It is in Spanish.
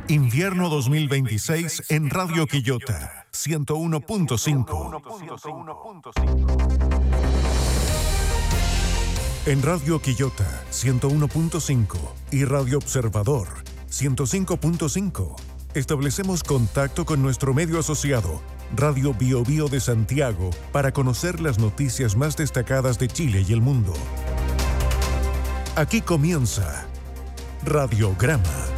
Invierno 2026 en Radio Quillota 101.5. En Radio Quillota 101.5 y Radio Observador 105.5 establecemos contacto con nuestro medio asociado, Radio Bio Bio de Santiago, para conocer las noticias más destacadas de Chile y el mundo. Aquí comienza Radiograma.